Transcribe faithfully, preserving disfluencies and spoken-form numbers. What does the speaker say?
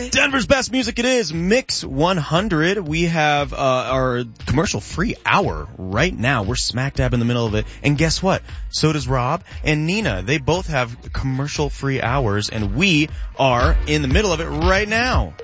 Denver's best music it is, Mix one hundred. We have uh, our commercial-free hour right now. We're smack dab in the middle of it. And guess what? So does Rob and Nina. They both have commercial-free hours, and we are in the middle of it right now.